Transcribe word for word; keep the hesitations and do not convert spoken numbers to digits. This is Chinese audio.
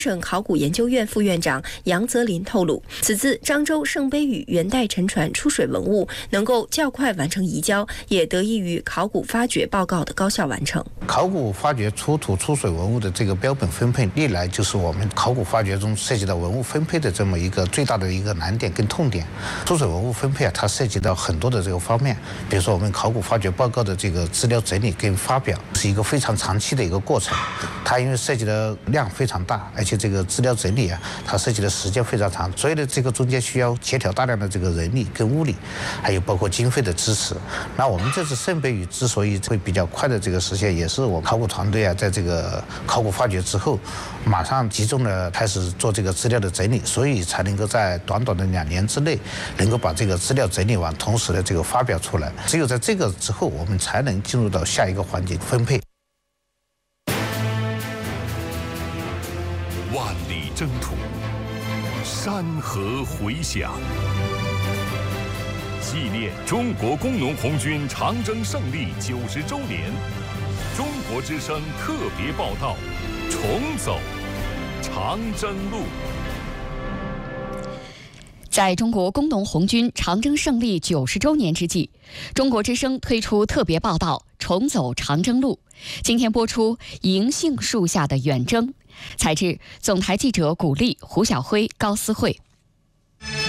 省考古研究院副院长杨泽林透露，此次漳州圣杯屿元代沉船出水文物能够较快完成移交，也得益于考古发掘报告的高效完成。 考古发掘出土出水文物的这个标本分配，历来就是我们考古发掘中涉及到文物分配的这么一个最大的一个难点跟痛点。出水文物分配啊，它涉及到很多的这个方面，比如说我们考古发掘报告的这个资料整理跟发表是一个非常长期的一个过程，它因为涉及的量非常大，而且这个资料整理啊，它涉及的时间非常长，所以呢，这个中间需要协调大量的这个人力跟物力，还有包括经费的支持。那我们这次圣杯屿之所以会比较快的这个实现，也是我考古团队啊，在这个考古发掘之后，马上集中的开始做这个资料的整理，所以才能够在短短的两年之内，能够把这个资料整理完，同时的这个发表出来。只有在这个之后，我们才能进入到下一个环节分配。 万里征途，山河回响，纪念中国工农红军长征胜利九十周年，中国之声特别报道：重走长征路。 在中国工农红军长征胜利九十周年之际，中国之声推出特别报道《重走长征路》。今天播出《银杏树下的远征》，采制总台记者古丽、胡晓辉、高思慧。